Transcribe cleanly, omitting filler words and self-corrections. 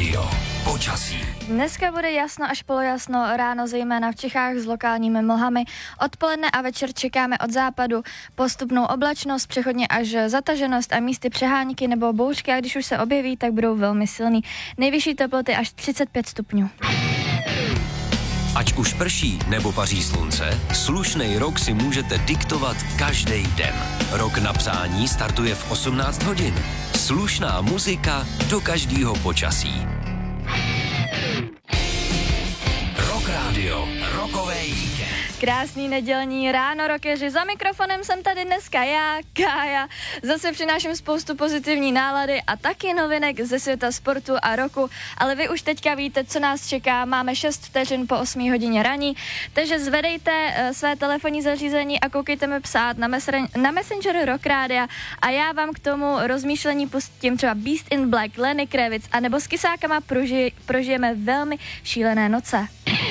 Radio. Počasí. Dneska bude jasno až polojasno, ráno zejména v Čechách s lokálními mlhami. Odpoledne a večer čekáme od západu postupnou oblačnost, přechodně až zataženost a místy přehánky nebo bouřky, a když už se objeví, tak budou velmi silný. Nejvyšší teploty až 35 stupňů. Ať už prší nebo paří slunce, slušnej rok si můžete diktovat každý den. Rok na přání startuje v 18 hodin. Slušná muzika do každého počasí. Rock Radio, rokovej víkend. Krásný nedělní ráno, rockeři. Za mikrofonem jsem tady dneska já, Kája. Zase přináším spoustu pozitivní nálady a taky novinek ze světa sportu a roku. Ale vy už teďka víte, co nás čeká. Máme 6 vteřin po 8 hodině raní. Takže zvedejte své telefonní zařízení a koukejte mi psát na Messenger Rock Rádia. A já vám k tomu rozmýšlení pustím třeba Beast in Black, Lenny Kravitz, anebo s kysákama prožijeme velmi šílené noce.